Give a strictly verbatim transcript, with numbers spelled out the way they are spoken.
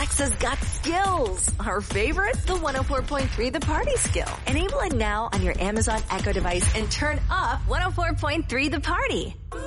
Alexa's got skills. Our favorite? The one oh four point three The Party skill. Enable it now on your Amazon Echo device and turn up one oh four point three The Party.